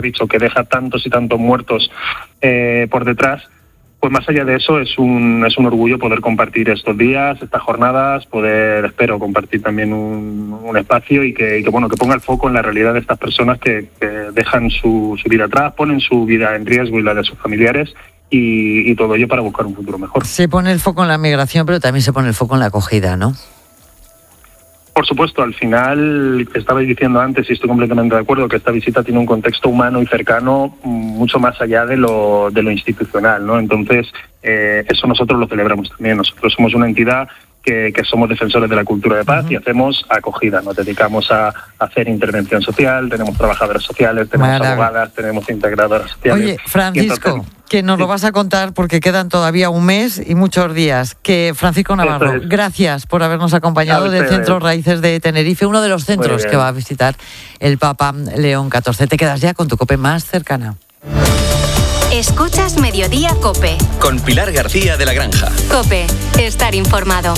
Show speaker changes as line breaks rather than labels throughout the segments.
dicho, que deja tantos y tantos muertos por detrás. Pues más allá de eso es un orgullo poder compartir estos días, estas jornadas, espero compartir también un espacio y que ponga el foco en la realidad de estas personas que dejan su vida atrás, ponen su vida en riesgo y la de sus familiares y todo ello para buscar un futuro mejor.
Se pone el foco en la migración, pero también se pone el foco en la acogida, ¿no?
Por supuesto, al final, que estabais diciendo antes, y estoy completamente de acuerdo, que esta visita tiene un contexto humano y cercano mucho más allá de lo institucional, ¿no? Entonces, eso nosotros lo celebramos también. Nosotros somos una entidad que somos defensores de la cultura de paz y hacemos acogida. Nos dedicamos a hacer intervención social, tenemos trabajadoras sociales, tenemos abogadas, tenemos integradoras sociales.
Oye, Francisco, que nos lo vas a contar porque quedan todavía un mes y muchos días. Que Francisco Navarro, gracias por habernos acompañado del Centro Raíces de Tenerife, uno de los centros que va a visitar el Papa León XIV. Te quedas ya con tu COPE más cercana.
Escuchas Mediodía COPE.
Con Pilar García de la Granja.
COPE, estar informado.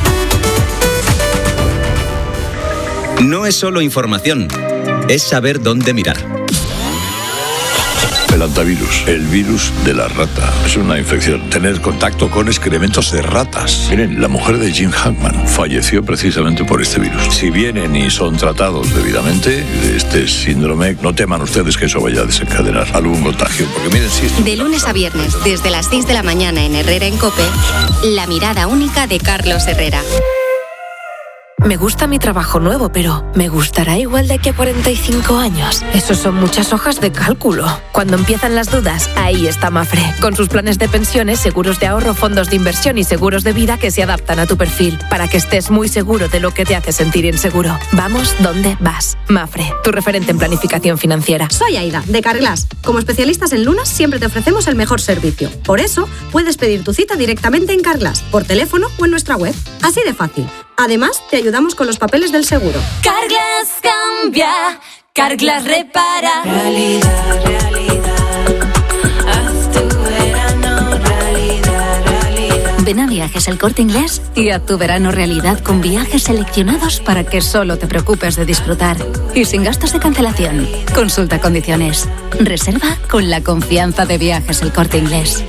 No es solo información, es saber dónde mirar.
El hantavirus, el virus de la rata. Es una infección. Tener contacto con excrementos de ratas. Miren, la mujer de Jim Hackman falleció precisamente por este virus. Si vienen y son tratados debidamente de este síndrome, no teman ustedes que eso vaya a desencadenar algún contagio. Porque miren, si esto...
De lunes a viernes, desde las 6 de la mañana en Herrera en COPE, la mirada única de Carlos Herrera.
Me gusta mi trabajo nuevo, pero ¿me gustará igual de aquí a 45 años? Eso son muchas hojas de cálculo. Cuando empiezan las dudas, ahí está Mafre. Con sus planes de pensiones, seguros de ahorro, fondos de inversión y seguros de vida que se adaptan a tu perfil, para que estés muy seguro de lo que te hace sentir inseguro. Vamos donde vas. Mafre, tu referente en planificación financiera.
Soy Aida, de Carglass. Como especialistas en lunas, siempre te ofrecemos el mejor servicio. Por eso, puedes pedir tu cita directamente en Carglass, por teléfono o en nuestra web. Así de fácil. Además, te ayudamos con los papeles del seguro.
Carglass cambia, Carglass repara.
Realidad, haz tu verano realidad.
Ven a Viajes El Corte Inglés y haz tu verano realidad con viajes seleccionados para que solo te preocupes de disfrutar. Y sin gastos de cancelación. Consulta condiciones. Reserva con la confianza de Viajes El Corte Inglés.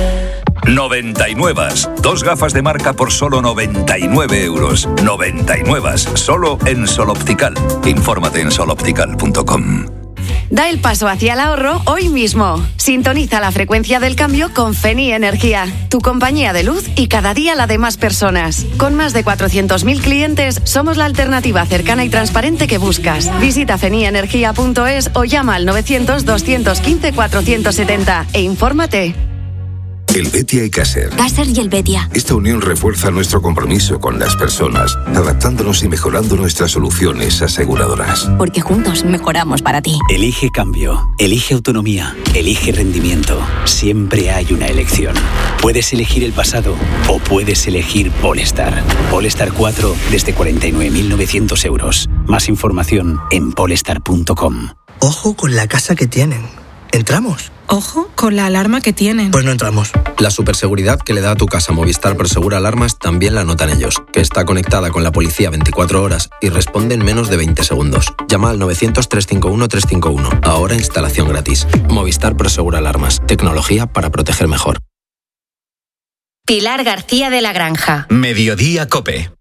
99. 2 gafas de marca por solo 99 euros. 99. Solo en Sol Optical. Infórmate en soloptical.com.
Da el paso hacia el ahorro hoy mismo. Sintoniza la frecuencia del cambio con Feni Energía, tu compañía de luz y cada día la de más personas. Con más de 400.000 clientes, somos la alternativa cercana y transparente que buscas. Visita fenienergia.es o llama al 900-215-470 e infórmate.
El Betia y Caser.
Caser y el Betia.
Esta unión refuerza nuestro compromiso con las personas, adaptándonos y mejorando nuestras soluciones aseguradoras.
Porque juntos mejoramos para ti.
Elige cambio, elige autonomía, elige rendimiento. Siempre hay una elección. Puedes elegir el pasado o puedes elegir Polestar. Polestar 4 desde 49.900 euros. Más información en polestar.com.
Ojo con la casa que tienen. ¿Entramos?
Ojo con la alarma que tienen.
Pues no entramos.
La superseguridad que le da a tu casa Movistar Prosegura Alarmas también la notan ellos, que está conectada con la policía 24 horas y responde en menos de 20 segundos. Llama al 900-351-351. Ahora instalación gratis. Movistar Prosegura Alarmas. Tecnología para proteger mejor.
Pilar García de la Granja.
Mediodía COPE.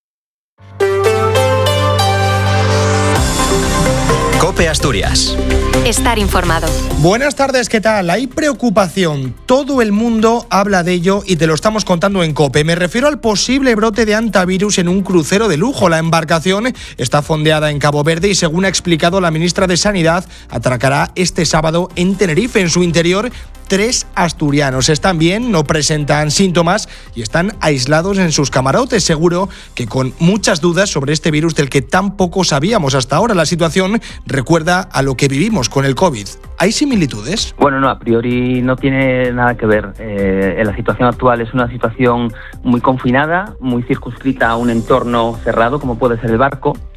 COPE Asturias.
Estar informado.
Buenas tardes, ¿qué tal? Hay preocupación. Todo el mundo habla de ello y te lo estamos contando en COPE. Me refiero al posible brote de hantavirus en un crucero de lujo. La embarcación está fondeada en Cabo Verde y, según ha explicado la ministra de Sanidad, atracará este sábado en Tenerife. En su interior, 3 asturianos están bien, no presentan síntomas y están aislados en sus camarotes. Seguro que con muchas dudas sobre este virus del que tan poco sabíamos hasta ahora. La situación recuerda a lo que vivimos con el COVID. ¿Hay similitudes?
Bueno, no, a priori no tiene nada que ver. La situación actual es una situación muy confinada, muy circunscrita a un entorno cerrado, como puede ser el barco.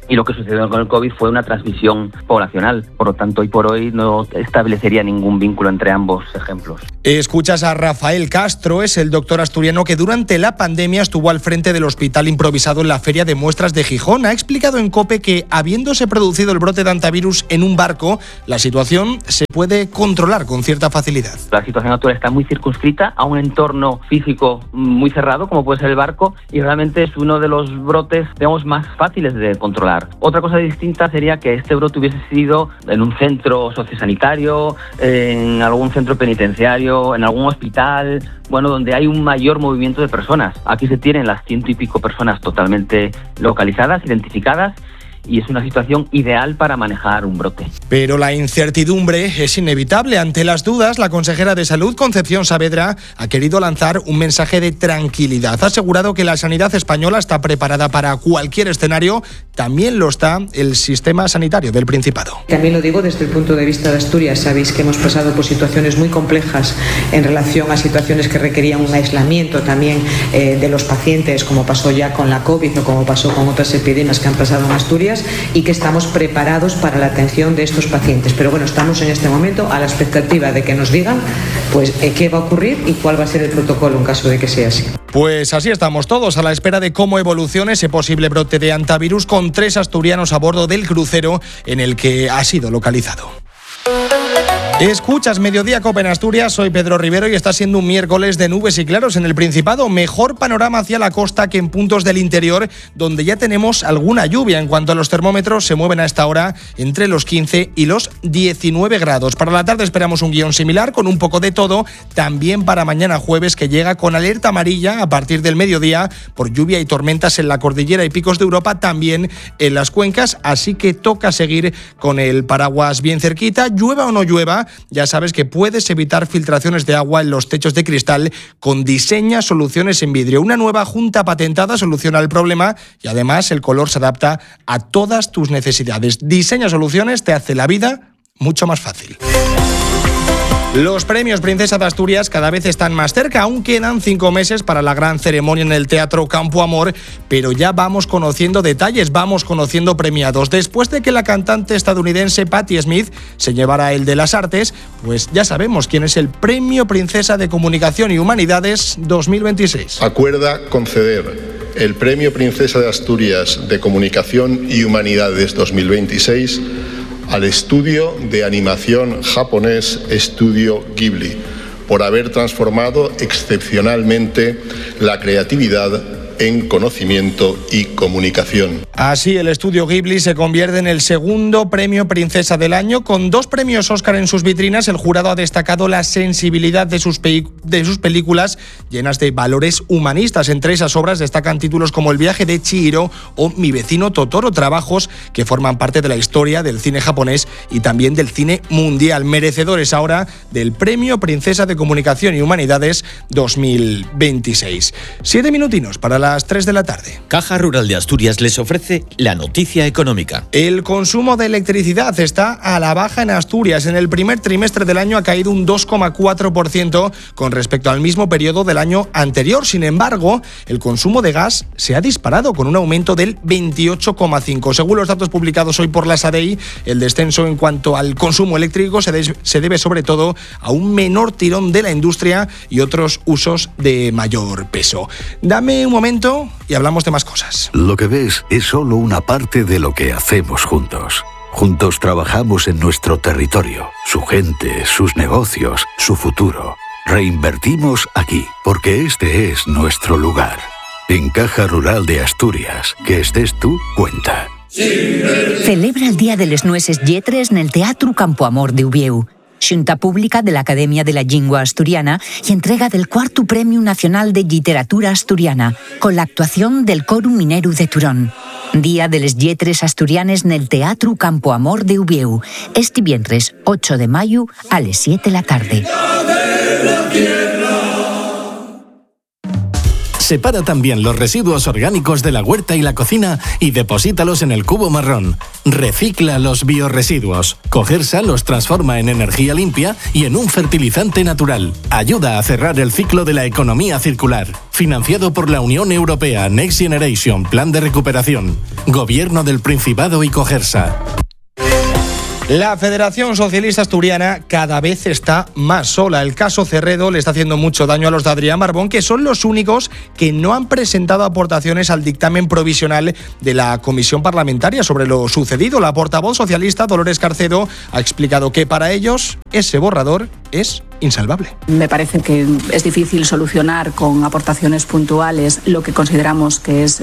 y lo que sucedió con el COVID fue una transmisión poblacional. Por lo tanto, hoy por hoy no establecería ningún vínculo entre ambos ejemplos.
Escuchas a Rafael Castro, es el doctor asturiano que durante la pandemia estuvo al frente del hospital improvisado en la Feria de Muestras de Gijón. Ha explicado en COPE que, habiéndose producido el brote de hantavirus en un barco, la situación se puede controlar con cierta facilidad.
La situación actual está muy circunscrita a un entorno físico muy cerrado, como puede ser el barco, y realmente es uno de los brotes, digamos, más fáciles de controlar. Otra cosa distinta sería que este brote hubiese sido en un centro sociosanitario, en algún centro penitenciario, en algún hospital, bueno, donde hay un mayor movimiento de personas. Aquí se tienen las 100 y pico personas totalmente localizadas, identificadas, y es una situación ideal para manejar un brote.
Pero la incertidumbre es inevitable. Ante las dudas, la consejera de Salud, Concepción Saavedra, ha querido lanzar un mensaje de tranquilidad. Ha asegurado que la sanidad española está preparada para cualquier escenario. También lo está el sistema sanitario del Principado.
También lo digo desde el punto de vista de Asturias. Sabéis que hemos pasado por situaciones muy complejas en relación a situaciones que requerían un aislamiento también de los pacientes, como pasó ya con la COVID o como pasó con otras epidemias que han pasado en Asturias, y que estamos preparados para la atención de estos pacientes. Pero bueno, estamos en este momento a la expectativa de que nos digan pues qué va a ocurrir y cuál va a ser el protocolo en caso de que sea así.
Pues así estamos todos, a la espera de cómo evolucione ese posible brote de hantavirus, con 3 asturianos a bordo del crucero en el que ha sido localizado. Escuchas Mediodía Cope en Asturias, soy Pedro Rivero y está siendo un miércoles de nubes y claros en el Principado. Mejor panorama hacia la costa que en puntos del interior, donde ya tenemos alguna lluvia. En cuanto a los termómetros, se mueven a esta hora entre los 15 y los 19 grados. Para la tarde esperamos un guión similar, con un poco de todo. También para mañana jueves, que llega con alerta amarilla a partir del mediodía por lluvia y tormentas en la cordillera y picos de Europa, también en las cuencas. Así que toca seguir con el paraguas bien cerquita. Llueva o no llueva, ya sabes que puedes evitar filtraciones de agua en los techos de cristal con Diseña Soluciones en Vidrio. Una nueva junta patentada soluciona el problema y además el color se adapta a todas tus necesidades. Diseña Soluciones te hace la vida mucho más fácil. Los premios Princesa de Asturias cada vez están más cerca. Aún quedan 5 meses para la gran ceremonia en el Teatro Campo Amor, pero ya vamos conociendo detalles, vamos conociendo premiados. Después de que la cantante estadounidense Patti Smith se llevara el de las artes, pues ya sabemos quién es el Premio Princesa de Comunicación y Humanidades 2026.
Acuerda conceder el Premio Princesa de Asturias de Comunicación y Humanidades 2026 al estudio de animación japonés Estudio Ghibli, por haber transformado excepcionalmente la creatividad en conocimiento y comunicación.
Así, el estudio Ghibli se convierte en el segundo premio Princesa del año. Con 2 premios Oscar en sus vitrinas, el jurado ha destacado la sensibilidad de sus películas llenas de valores humanistas. Entre esas obras destacan títulos como El viaje de Chihiro o Mi vecino Totoro, trabajos que forman parte de la historia del cine japonés y también del cine mundial. Merecedores ahora del Premio Princesa de Comunicación y Humanidades 2026. 7 minutinos para las 3 de la tarde.
Caja Rural de Asturias les ofrece la noticia económica.
El consumo de electricidad está a la baja en Asturias. En el primer trimestre del año ha caído un 2,4% con respecto al mismo periodo del año anterior. Sin embargo, el consumo de gas se ha disparado con un aumento del 28,5%. Según los datos publicados hoy por la SADEI, el descenso en cuanto al consumo eléctrico se debe sobre todo a un menor tirón de la industria y otros usos de mayor peso. Dame un momento y hablamos de más cosas.
Lo que ves es solo una parte de lo que hacemos juntos. Juntos trabajamos en nuestro territorio, su gente, sus negocios, su futuro. Reinvertimos aquí, porque este es nuestro lugar. En Caja Rural de Asturias, que estés tú, cuenta.
Celebra el Día de les Nueces Lletres en el Teatro Campo Amor de Ubieu. Xunta Pública de la Academia de la Lingua Asturiana y entrega del 4º Premio Nacional de Literatura Asturiana, con la actuación del Coro Mineru de Turón. Día de les Lletres Asturianes en el Teatro Campo Amor de Ubieu, este viernes 8 de mayo a las 7 de la tarde.
Separa también los residuos orgánicos de la huerta y la cocina y deposítalos en el cubo marrón. Recicla los biorresiduos. Cogersa los transforma en energía limpia y en un fertilizante natural. Ayuda a cerrar el ciclo de la economía circular. Financiado por la Unión Europea Next Generation Plan de Recuperación. Gobierno del Principado y Cogersa.
La Federación Socialista Asturiana cada vez está más sola. El caso Cerredo le está haciendo mucho daño a los de Adrián Barbón, que son los únicos que no han presentado aportaciones al dictamen provisional de la Comisión Parlamentaria sobre lo sucedido. La portavoz socialista, Dolores Carcedo, ha explicado que para ellos ese borrador es insalvable.
Me parece que es difícil solucionar con aportaciones puntuales lo que consideramos que es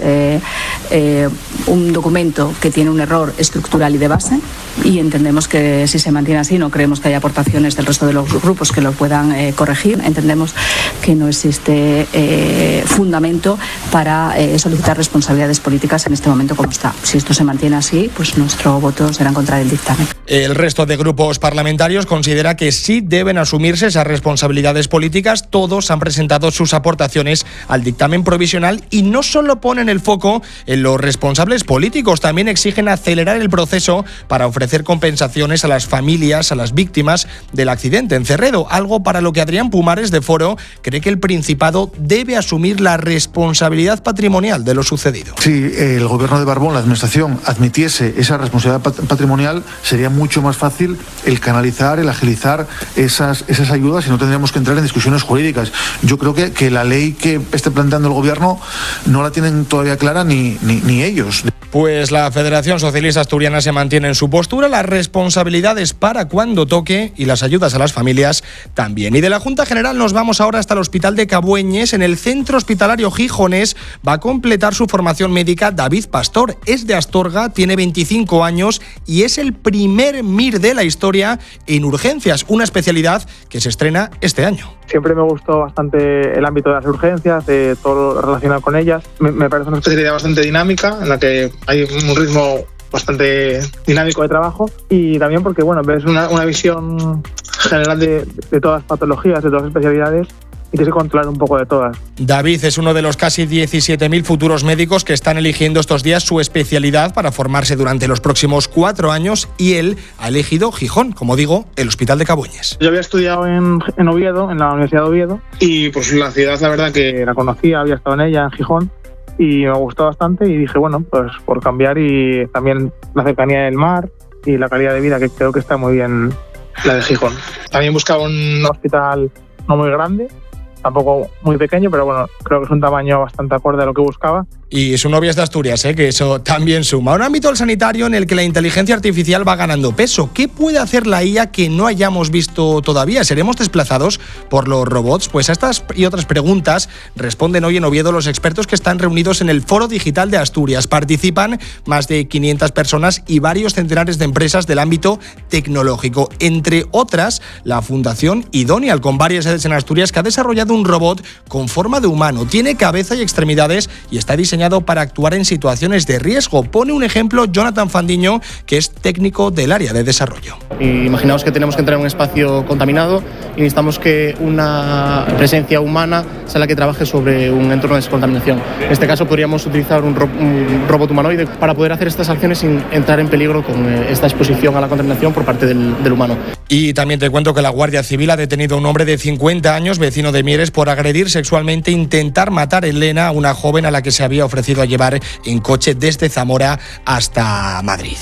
un documento que tiene un error estructural y de base, y entendemos que si se mantiene así no creemos que haya aportaciones del resto de los grupos que lo puedan corregir. Entendemos que no existe fundamento para solicitar responsabilidades políticas en este momento como está. Si esto se mantiene así, pues nuestro voto será en contra del dictamen.
El resto de grupos parlamentarios considera que sí deben asumirse esas responsabilidades políticas. Todos han presentado sus aportaciones al dictamen provisional y no solo ponen el foco en los responsables políticos, también exigen acelerar el proceso para ofrecer compensaciones a las familias, a las víctimas del accidente en Cerredo, algo para lo que Adrián Pumares de Foro cree que el Principado debe asumir la responsabilidad patrimonial de lo sucedido.
Si el gobierno de Barbón, la administración, admitiese esa responsabilidad patrimonial, sería mucho más fácil el canalizar, el agilizar esas ayudas y no tendríamos que entrar en discusiones jurídicas. Yo creo que la ley que esté planteando el gobierno no la tienen todavía clara ni ellos.
Pues la Federación Socialista Asturiana se mantiene en su postura, las responsabilidades para cuando toque y las ayudas a las familias también. Y de la Junta General nos vamos ahora hasta el Hospital de Cabueñes. En el Centro Hospitalario Gijonés va a completar su formación médica David Pastor. Es de Astorga, tiene 25 años y es el primer MIR de la historia en urgencias, una especialidad que se estrena este año.
Siempre me gustó bastante el ámbito de las urgencias, de todo lo relacionado con ellas. Me parece una especialidad bastante dinámica, en la que hay un ritmo bastante dinámico de trabajo, y también porque ves una visión general de todas las patologías, de todas las especialidades, y tienes que controlar un poco de todas.
David es uno de los casi 17.000 futuros médicos que están eligiendo estos días su especialidad para formarse durante los próximos 4 años, y él ha elegido Gijón, como digo, el Hospital de Cabueñes.
Yo había estudiado en Oviedo, en la Universidad de Oviedo, y pues la ciudad, la verdad que la conocía, había estado en ella, en Gijón, y me gustó bastante y dije, pues por cambiar, y también la cercanía del mar y la calidad de vida, que creo que está muy bien la de Gijón. También buscaba un hospital no muy grande, tampoco muy pequeño, pero creo que es un tamaño bastante acorde a lo que buscaba.
Y su novia es de Asturias, que eso también suma. Un ámbito del sanitario en el que la inteligencia artificial va ganando peso. ¿Qué puede hacer la IA que no hayamos visto todavía? ¿Seremos desplazados por los robots? Pues a estas y otras preguntas responden hoy en Oviedo los expertos que están reunidos en el Foro Digital de Asturias. Participan más de 500 personas y varios centenares de empresas del ámbito tecnológico. Entre otras, la Fundación Idonial, con varias sedes en Asturias, que ha desarrollado un robot con forma de humano. Tiene cabeza y extremidades y está diseñado para actuar en situaciones de riesgo. Pone un ejemplo Jonathan Fandiño, que es técnico del área de desarrollo.
Imaginaos que tenemos que entrar en un espacio contaminado y necesitamos que una presencia humana sea la que trabaje sobre un entorno de descontaminación. En este caso podríamos utilizar un robot humanoide para poder hacer estas acciones sin entrar en peligro con esta exposición a la contaminación por parte del humano.
Y también te cuento que la Guardia Civil ha detenido a un hombre de 50 años, vecino de Mieres, por agredir sexualmente e intentar matar en Lena a una joven a la que se había ofrecido a llevar en coche desde Zamora hasta Madrid.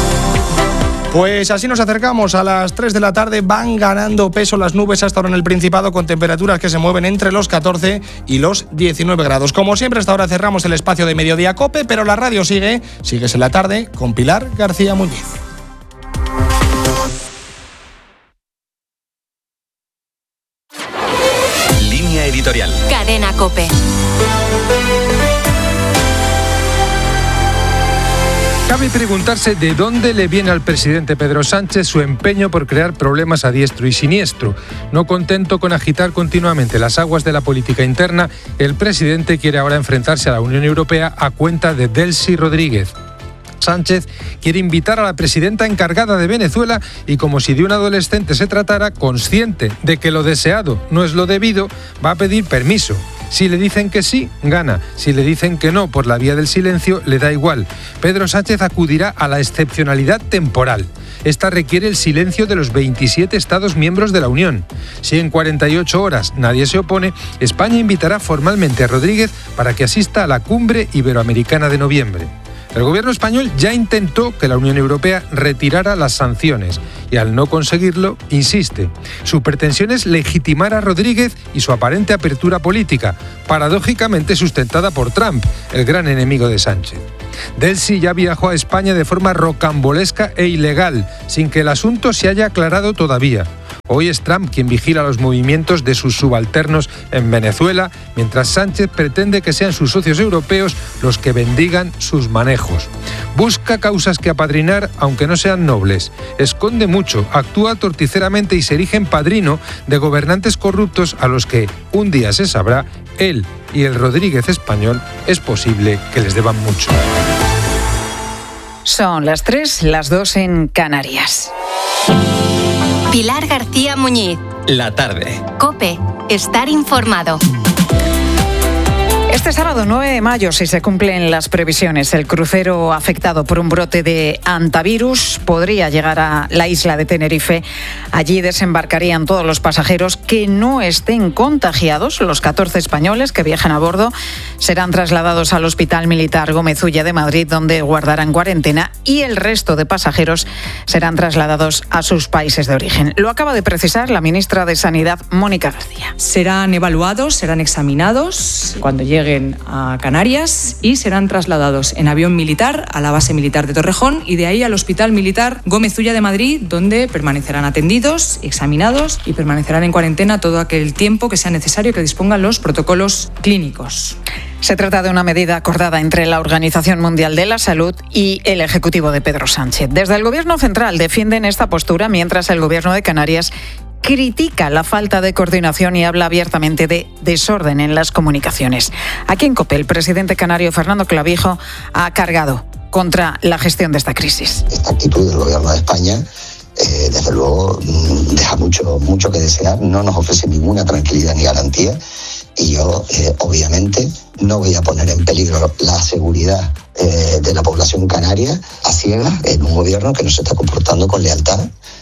Pues así nos acercamos a las 3 de la tarde. Van ganando peso las nubes hasta ahora en el Principado, con temperaturas que se mueven entre los 14 y los 19 grados. Como siempre, hasta ahora cerramos el espacio de Mediodía Cope, pero la radio sigues en la tarde con Pilar García Muñiz.
Línea editorial.
Cadena Cope.
Cabe preguntarse de dónde le viene al presidente Pedro Sánchez su empeño por crear problemas a diestro y siniestro. No contento con agitar continuamente las aguas de la política interna, el presidente quiere ahora enfrentarse a la Unión Europea a cuenta de Delcy Rodríguez. Sánchez quiere invitar a la presidenta encargada de Venezuela y, como si de un adolescente se tratara, consciente de que lo deseado no es lo debido, va a pedir permiso. Si le dicen que sí, gana. Si le dicen que no por la vía del silencio, le da igual. Pedro Sánchez acudirá a la excepcionalidad temporal. Esta requiere el silencio de los 27 Estados miembros de la Unión. Si en 48 horas nadie se opone, España invitará formalmente a Rodríguez para que asista a la Cumbre Iberoamericana de noviembre. El gobierno español ya intentó que la Unión Europea retirara las sanciones y al no conseguirlo, insiste. Su pretensión es legitimar a Rodríguez y su aparente apertura política, paradójicamente sustentada por Trump, el gran enemigo de Sánchez. Delcy ya viajó a España de forma rocambolesca e ilegal, sin que el asunto se haya aclarado todavía. Hoy es Trump quien vigila los movimientos de sus subalternos en Venezuela, mientras Sánchez pretende que sean sus socios europeos los que bendigan sus manejos. Busca causas que apadrinar, aunque no sean nobles. Esconde mucho, actúa torticeramente y se erige en padrino de gobernantes corruptos a los que, un día se sabrá, él y el Rodríguez español es posible que les deban mucho.
Son las 3, las 2 en Canarias.
Pilar García Muñiz.
La tarde.
COPE. Estar informado.
Este sábado 9 de mayo, si se cumplen las previsiones, el crucero afectado por un brote de hantavirus podría llegar a la isla de Tenerife. Allí desembarcarían todos los pasajeros que no estén contagiados. Los 14 españoles que viajan a bordo serán trasladados al Hospital Militar Gómez Ulla de Madrid, donde guardarán cuarentena, y el resto de pasajeros serán trasladados a sus países de origen. Lo acaba de precisar la ministra de Sanidad, Mónica García.
Serán evaluados, serán examinados cuando lleguen a Canarias y serán trasladados en avión militar a la base militar de Torrejón y de ahí al Hospital Militar Gómez Ulla de Madrid, donde permanecerán atendidos, examinados y permanecerán en cuarentena todo aquel tiempo que sea necesario que dispongan los protocolos clínicos.
Se trata de una medida acordada entre la Organización Mundial de la Salud y el Ejecutivo de Pedro Sánchez. Desde el Gobierno central defienden esta postura, mientras el Gobierno de Canarias critica la falta de coordinación y habla abiertamente de desorden en las comunicaciones. Aquí en COPE, el presidente canario Fernando Clavijo ha cargado contra la gestión de esta crisis.
Esta actitud del Gobierno de España, desde luego, deja mucho que desear, no nos ofrece ninguna tranquilidad ni garantía, y yo, obviamente, no voy a poner en peligro la seguridad de la población canaria a ciegas en un gobierno que no se está comportando con lealtad,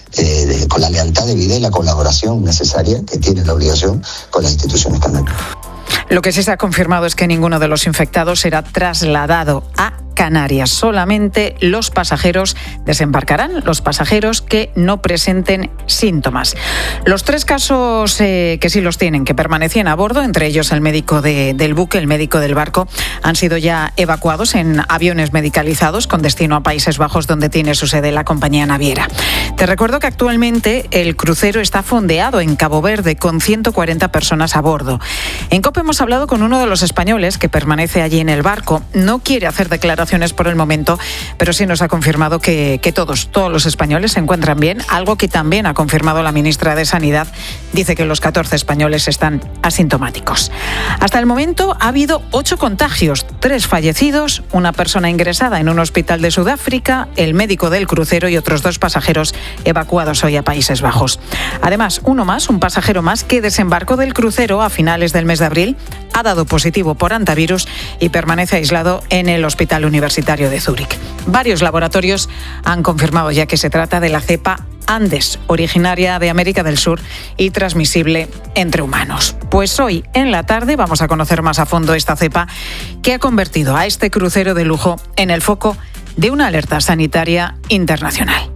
con la lealtad debida y la colaboración necesaria que tiene la obligación con las instituciones canarias.
Lo que sí se ha confirmado es que ninguno de los infectados será trasladado a Canarias. Solamente los pasajeros desembarcarán, los pasajeros que no presenten síntomas. Los 3 casos que sí los tienen, que permanecían a bordo, entre ellos el médico del buque, el médico del barco, han sido ya evacuados en aviones medicalizados con destino a Países Bajos, donde tiene su sede la compañía naviera. Te recuerdo que actualmente el crucero está fondeado en Cabo Verde con 140 personas a bordo. En COPE hemos hablado con uno de los españoles que permanece allí en el barco. No quiere hacer declaraciones por el momento, pero sí nos ha confirmado que todos los españoles se encuentran bien, algo que también ha confirmado la ministra de Sanidad. Dice que los 14 españoles están asintomáticos. Hasta el momento ha habido 8 contagios, 3 fallecidos, una persona ingresada en un hospital de Sudáfrica, el médico del crucero y otros 2 pasajeros evacuados hoy a Países Bajos. Además, un pasajero más que desembarcó del crucero a finales del mes de abril, ha dado positivo por hantavirus y permanece aislado en el Hospital Universitario de Zúrich. Varios laboratorios han confirmado ya que se trata de la cepa Andes, originaria de América del Sur y transmisible entre humanos. Pues hoy en la tarde vamos a conocer más a fondo esta cepa que ha convertido a este crucero de lujo en el foco de una alerta sanitaria internacional.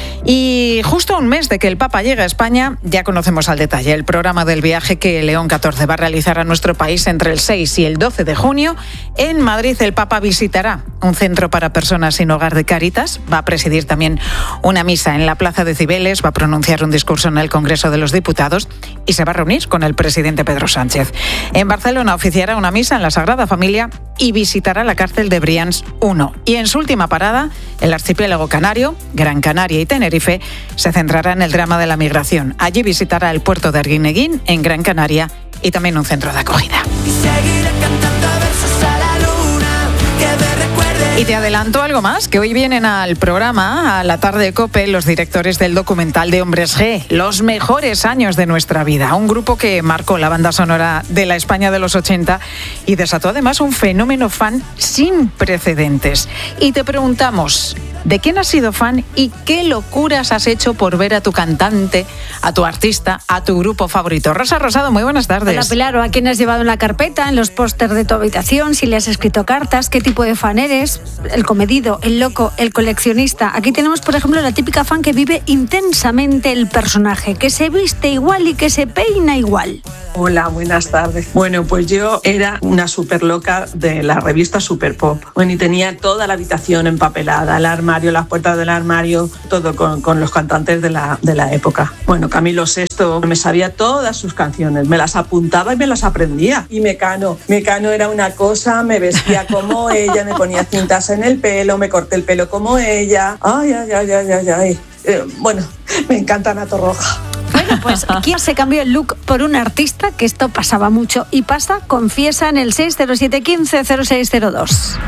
Y justo a un mes de que el Papa llegue a España, ya conocemos al detalle el programa del viaje que León XIV va a realizar a nuestro país entre el 6 y el 12 de junio. En Madrid el Papa visitará un centro para personas sin hogar de Cáritas, va a presidir también una misa en la Plaza de Cibeles, va a pronunciar un discurso en el Congreso de los Diputados y se va a reunir con el presidente Pedro Sánchez. En Barcelona oficiará una misa en la Sagrada Familia y visitará la cárcel de Brians 1. Y en su última parada, el archipiélago canario, Gran Canaria y Tenerife, se centrará en el drama de la migración. Allí visitará el puerto de Arguineguín, en Gran Canaria, y también un centro de acogida.
Y seguiré cantando versos a la luna, que me recuerde
Y te adelanto algo más, que hoy vienen al programa, a la tarde de COPE, los directores del documental de Hombres G, los mejores años de nuestra vida. Un grupo que marcó la banda sonora de la España de los 80 y desató además un fenómeno fan sin precedentes. Y te preguntamos, ¿de quién has sido fan y qué locuras has hecho por ver a tu cantante, a tu artista, a tu grupo favorito? Rosa Rosado, muy buenas tardes.
Hola, Pilar, ¿a quién has llevado en la carpeta, en los pósters de tu habitación? Si le has escrito cartas, ¿qué tipo de fan eres? El comedido, el loco, el coleccionista. Aquí tenemos, por ejemplo, la típica fan que vive intensamente el personaje, que se viste igual y que se peina igual.
Hola, buenas tardes. Bueno, pues yo era una súper loca de la revista Super Pop. Bueno, y tenía toda la habitación empapelada, el armario, las puertas del armario, todo con los cantantes de la época. Bueno, Camilo VI, me sabía todas sus canciones, me las apuntaba y me las aprendía. Y Mecano era una cosa, me vestía como ella, me ponía cintas en el pelo, me corté el pelo como ella. Ay. Bueno, me encanta Ana Torroja.
Bueno, pues ¿quién se cambió el look por un artista? Que esto pasaba mucho y pasa, confiesa en el 607150602.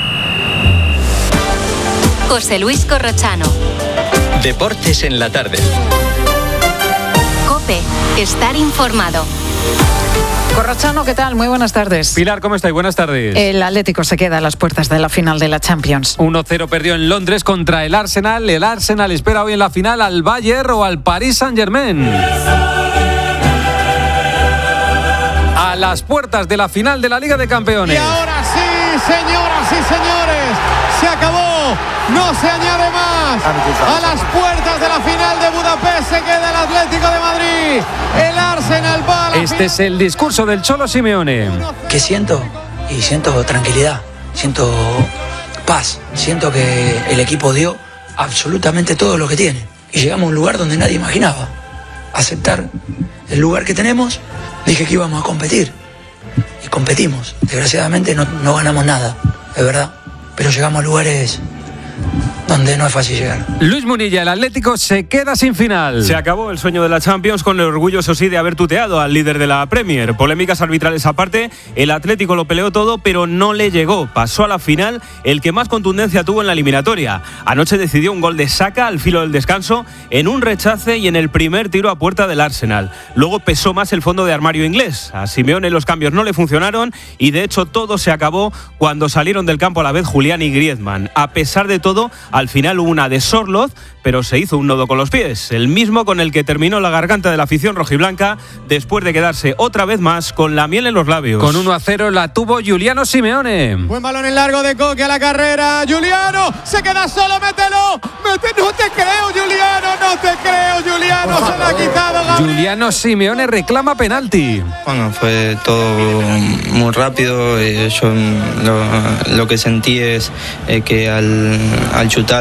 José Luis Corrochano.
Deportes en la tarde.
COPE, estar informado.
Corrochano, ¿qué tal? Muy buenas tardes.
Pilar, ¿cómo estáis? Buenas tardes.
El Atlético se queda a las puertas de la final de la Champions.
1-0 perdió en Londres contra el Arsenal. El Arsenal espera hoy en la final al Bayern o al Paris Saint-Germain. A las puertas de la final de la Liga de Campeones.
Y ahora sí, señoras y señores, se acabó. No se añade más. A las puertas de la final de Budapest se queda el Atlético de Madrid. El Arsenal va a la
Este es el discurso del Cholo Simeone.
¿Qué siento? Y siento tranquilidad, siento paz, siento que el equipo dio absolutamente todo lo que tiene. Y llegamos a un lugar donde nadie imaginaba. Aceptar el lugar que tenemos, dije que íbamos a competir. Y competimos. Desgraciadamente no ganamos nada, es verdad. Pero llegamos a lugares donde no es fácil llegar.
Luis Munilla, el Atlético se queda sin final.
Se acabó el sueño de la Champions con el orgullo, eso sí, de haber tuteado al líder de la Premier. Polémicas arbitrales aparte, el Atlético lo peleó todo, pero no le llegó. Pasó a la final el que más contundencia tuvo en la eliminatoria. Anoche decidió un gol de Saka al filo del descanso, en un rechace y en el primer tiro a puerta del Arsenal. Luego pesó más el fondo de armario inglés. A Simeone los cambios no le funcionaron y de hecho todo se acabó cuando salieron del campo a la vez Julián y Griezmann. A pesar de todo, al final hubo una de Sorloth, pero se hizo un nodo con los pies, el mismo con el que terminó la garganta de la afición rojiblanca después de quedarse otra vez más con la miel en los labios.
Con 1-0 la tuvo Giuliano Simeone.
Buen balón en largo de Coque a la carrera. Giuliano se queda solo, mételo. No te creo, Giuliano, se la ha quitado Gabriel.
Giuliano Simeone reclama penalti.
Bueno, fue todo muy rápido. Yo lo que sentí es que al chutar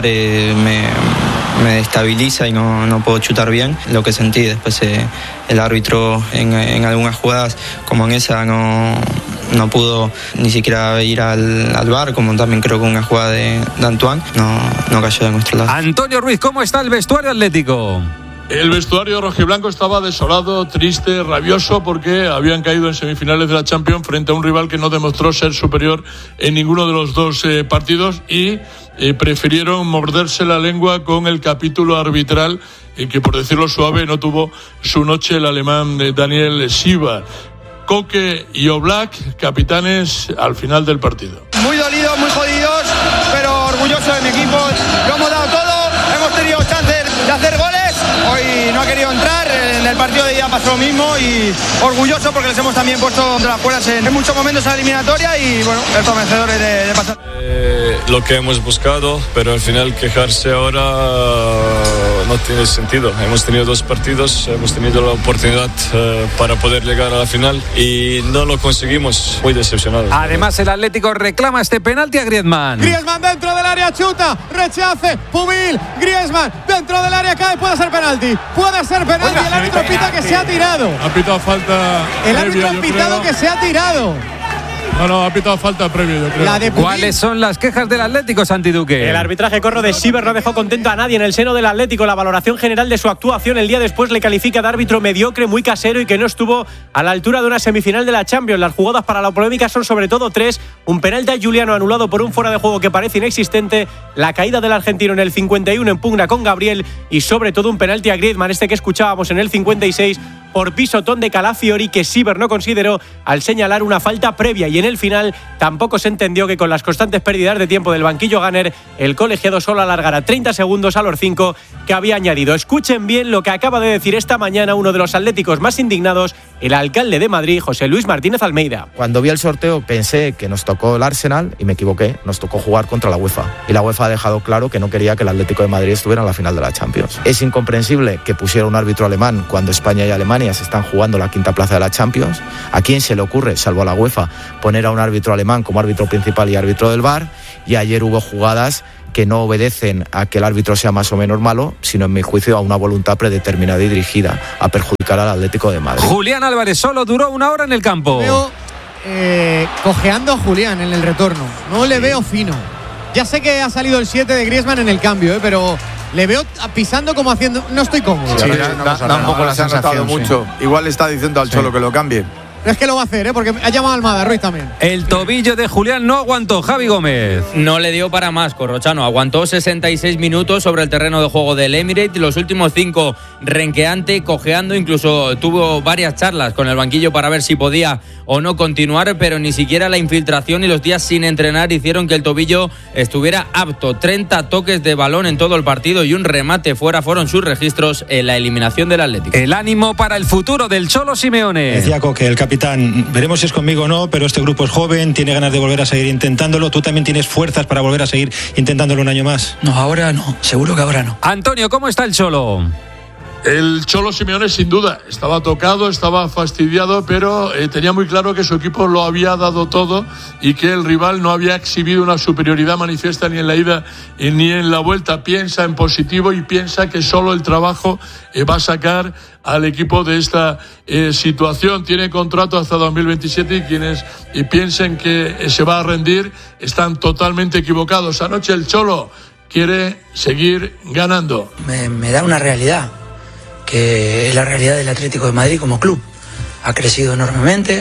me destabiliza y no puedo chutar bien. Lo que sentí después el árbitro en algunas jugadas como en esa no pudo ni siquiera ir al VAR, como también creo que una jugada de Antoine no cayó de nuestro lado.
Antonio Ruiz, ¿cómo está el vestuario atlético?
El vestuario rojiblanco estaba desolado, triste, rabioso, porque habían caído en semifinales de la Champions frente a un rival que no demostró ser superior en ninguno de los dos partidos y prefirieron morderse la lengua con el capítulo arbitral que, por decirlo suave, no tuvo su noche el alemán Daniel Siva. Coque y Oblak, capitanes al final del partido.
Muy dolidos, muy jodidos, pero orgulloso de mi equipo. Lo hemos dado todo, hemos tenido chances de hacer goles. Hoy no ha querido entrar, en el partido de ida pasó lo mismo y orgulloso porque les hemos también puesto de las cuerdas en muchos momentos a la eliminatoria y bueno, estos vencedores de pasar.
Lo que hemos buscado, pero al final quejarse ahora no tiene sentido. Hemos tenido 2 partidos, hemos tenido la oportunidad para poder llegar a la final y no lo conseguimos. Muy decepcionados.
Además, el Atlético reclama este penalti a Griezmann.
Griezmann dentro del área, chuta, rechace, Pubil, Griezmann dentro del área, cae, puede ser penalti. Oiga, el árbitro pita que se ha tirado.
Ha pitado falta.
El árbitro ha pitado que se ha tirado.
No, ha pitado falta previo, yo creo.
¿Cuáles son las quejas del Atlético, Santi Duque?
El arbitraje corro de Siever no dejó contento a nadie en el seno del Atlético. La valoración general de su actuación el día después le califica de árbitro mediocre, muy casero y que no estuvo a la altura de una semifinal de la Champions. Las jugadas para la polémica son sobre todo 3. Un penalti a Juliano anulado por un fuera de juego que parece inexistente. La caída del argentino en el 51 en pugna con Gabriel. Y sobre todo un penalti a Griezmann, este que escuchábamos en el 56, por pisotón de Calafiori, que Siever no consideró al señalar una falta previa. Y en el final tampoco se entendió que con las constantes pérdidas de tiempo del banquillo Gunner, el colegiado solo alargará 30 segundos a los 5 que había añadido. Escuchen bien lo que acaba de decir esta mañana uno de los atléticos más indignados, el alcalde de Madrid, José Luis Martínez Almeida.
Cuando vi el sorteo pensé que nos tocó el Arsenal y me equivoqué, nos tocó jugar contra la UEFA. Y la UEFA ha dejado claro que no quería que el Atlético de Madrid estuviera en la final de la Champions. Es incomprensible que pusiera un árbitro alemán cuando España y Alemania se están jugando la quinta plaza de la Champions. ¿A quién se le ocurre, salvo a la UEFA, poner a un árbitro alemán como árbitro principal y árbitro del VAR? Y ayer hubo jugadas que no obedecen a que el árbitro sea más o menos malo, sino en mi juicio a una voluntad predeterminada y dirigida a perjudicar al Atlético de Madrid.
Julián Álvarez solo duró 1 hora en el campo.
Veo cojeando a Julián en el retorno. No le veo fino. Ya sé que ha salido el 7 de Griezmann en el cambio, pero le veo pisando como haciendo... No estoy cómodo.
Sí, da un poco la sensación mucho. Igual le está diciendo al Cholo que lo cambie.
Pero es que lo va a hacer, porque ha llamado a Almada, Ruiz también.
El tobillo de Julián no aguantó, Javi Gómez.
No le dio para más, Corrochano. Aguantó 66 minutos sobre el terreno de juego del Emirates. Los últimos 5 renqueante, cojeando. Incluso tuvo varias charlas con el banquillo para ver si podía o no continuar, pero ni siquiera la infiltración y los días sin entrenar hicieron que el tobillo estuviera apto. 30 toques de balón en todo el partido y un remate fuera fueron sus registros en la eliminación del Atlético.
El ánimo para el futuro del Cholo Simeone.
Decía Coque, el capitán, veremos si es conmigo o no, pero este grupo es joven, tiene ganas de volver a seguir intentándolo. ¿Tú también tienes fuerzas para volver a seguir intentándolo un año más?
No, ahora no, seguro que ahora no.
Antonio, ¿cómo está el Cholo?
El Cholo Simeone sin duda estaba tocado, estaba fastidiado, pero tenía muy claro que su equipo lo había dado todo y que el rival no había exhibido una superioridad manifiesta ni en la ida ni en la vuelta. Piensa en positivo y piensa que solo el trabajo va a sacar al equipo de esta situación. Tiene contrato hasta 2027 y quienes piensen que se va a rendir están totalmente equivocados. Anoche el Cholo quiere seguir ganando.
Me da una realidad, que es la realidad del Atlético de Madrid como club. Ha crecido enormemente,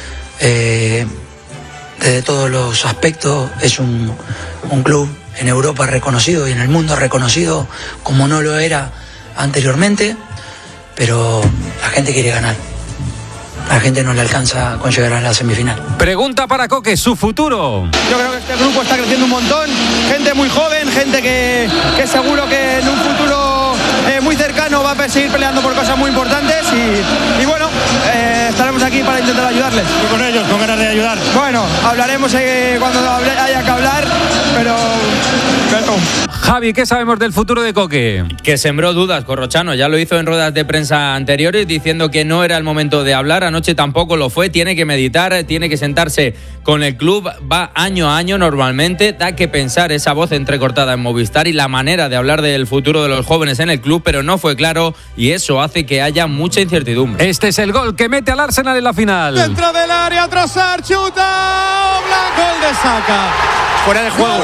desde todos los aspectos. Es un club en Europa reconocido y en el mundo reconocido como no lo era anteriormente, pero la gente quiere ganar. La gente no le alcanza con llegar a la semifinal.
Pregunta para Coque, su futuro.
Yo creo que este grupo está creciendo un montón, gente muy joven, gente que seguro que en un futuro muy cercano va a seguir peleando por cosas muy importantes y bueno, estaremos aquí para intentar ayudarles.
Y con ellos, con ganas de ayudar.
Bueno, hablaremos cuando haya que hablar, pero...
Javi, ¿qué sabemos del futuro de Coque?
Que sembró dudas, Corrochano. Ya lo hizo en ruedas de prensa anteriores diciendo que no era el momento de hablar. Anoche tampoco lo fue. Tiene que meditar, tiene que sentarse con el club. Va año a año normalmente. Da que pensar esa voz entrecortada en Movistar y la manera de hablar del futuro de los jóvenes en el club, pero no fue claro y eso hace que haya mucha incertidumbre.
Este es el gol que mete al Arsenal en la final.
Dentro del área, Trossard, chuta. Gol de Saka.
Fuera de juego.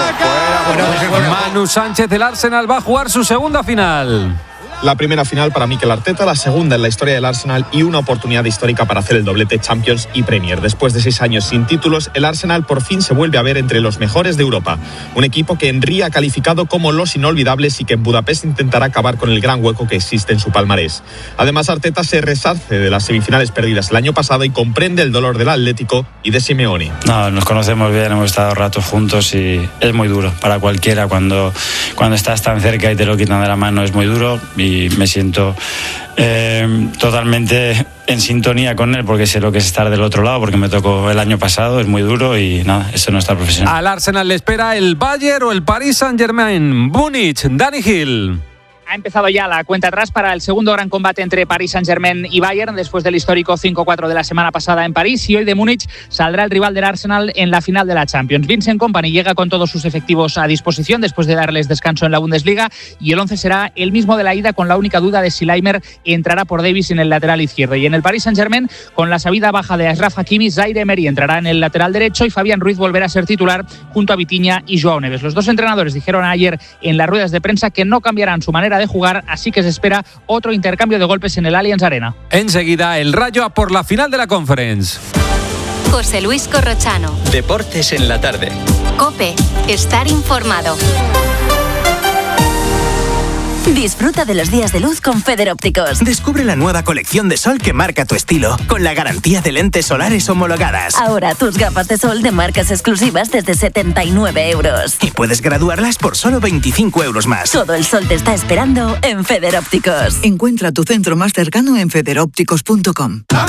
Manu Sánchez del Arsenal va a jugar su segunda final.
La primera final para Mikel Arteta, la segunda en la historia del Arsenal y una oportunidad histórica para hacer el doblete Champions y Premier. Después de 6 años sin títulos, el Arsenal por fin se vuelve a ver entre los mejores de Europa. Un equipo que Henry ha calificado como los inolvidables y que en Budapest intentará acabar con el gran hueco que existe en su palmarés. Además, Arteta se resarce de las semifinales perdidas el año pasado y comprende el dolor del Atlético y de Simeone.
No, nos conocemos bien, hemos estado ratos juntos y es muy duro para cualquiera cuando estás tan cerca y te lo quitan de la mano, es muy duro y me siento totalmente en sintonía con él porque sé lo que es estar del otro lado, porque me tocó el año pasado, es muy duro y nada, eso no está profesional.
Al Arsenal le espera el Bayern o el Paris Saint-Germain. Múnich, Dani Gil.
Ha empezado ya la cuenta atrás para el segundo gran combate entre Paris Saint-Germain y Bayern después del histórico 5-4 de la semana pasada en París, y hoy de Múnich saldrá el rival del Arsenal en la final de la Champions. Vincent Kompany llega con todos sus efectivos a disposición después de darles descanso en la Bundesliga, y el 11 será el mismo de la ida, con la única duda de si Laimer entrará por Davis en el lateral izquierdo. Y en el Paris Saint-Germain, con la sabida baja de Achraf Hakimi, Zaire Emery entrará en el lateral derecho y Fabián Ruiz volverá a ser titular junto a Vitinha y Joao Neves. Los dos entrenadores dijeron ayer en las ruedas de prensa que no cambiarán su manera de jugar, así que se espera otro intercambio de golpes en el Allianz Arena.
Enseguida el Rayo a por la final de la Conference.
José Luis Corrochano.
Deportes en la tarde.
COPE. Estar informado.
Disfruta de los días de luz con Federópticos.
Descubre la nueva colección de sol que marca tu estilo, con la garantía de lentes solares homologadas.
Ahora tus gafas de sol de marcas exclusivas desde 79 euros.
Y puedes graduarlas por solo 25 euros más.
Todo el sol te está esperando en Federópticos.
Encuentra tu centro más cercano en federópticos.com.